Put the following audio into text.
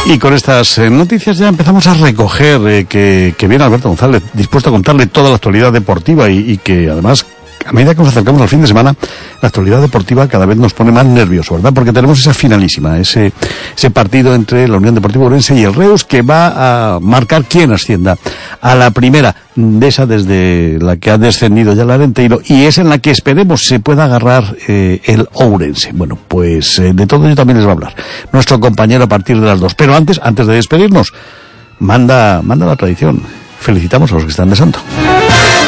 Y con estas noticias ya empezamos a recoger que viene Alberto González dispuesto a contarle toda la actualidad deportiva y que además, a medida que nos acercamos al fin de semana, la actualidad deportiva cada vez nos pone más nerviosos, ¿verdad? Porque tenemos esa finalísima, ese partido entre la Unión Deportiva Ourense y el Reus, que va a marcar quién ascienda a la primera de esa desde la que ha descendido ya el Arenteiro, y es en la que esperemos se pueda agarrar el Ourense. Bueno, pues de todo ello también les va a hablar nuestro compañero a partir de las 2. Pero antes de despedirnos, manda la tradición. Felicitamos a los que están de santo.